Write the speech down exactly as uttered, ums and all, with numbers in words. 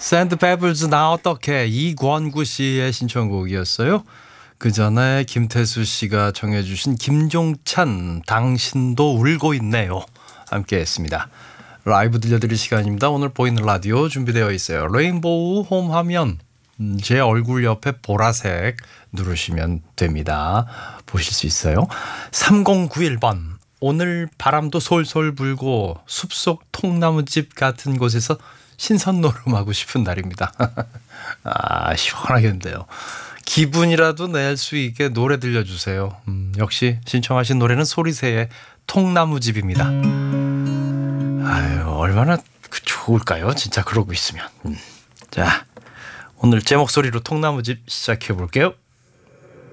샌드 페블즈 나 어떡해 이권구 씨의 신청곡이었어요. 그 전에 김태수 씨가 정해주신 김종찬 당신도 울고 있네요 함께 했습니다. 라이브 들려드릴 시간입니다. 오늘 보이는 라디오 준비되어 있어요. 레인보우 홈 하면 제 얼굴 옆에 보라색 누르시면 됩니다. 보실 수 있어요. 삼공구일 번 오늘 바람도 솔솔 불고 숲속 통나무집 같은 곳에서 신선 노름하고 싶은 날입니다. 아 시원하겠는데요. 기분이라도 낼 수 있게 노래 들려주세요. 음, 역시 신청하신 노래는 소리새의 통나무집입니다. 아유 얼마나 좋을까요? 진짜 그러고 있으면. 음. 자 오늘 제 목소리로 통나무집 시작해 볼게요.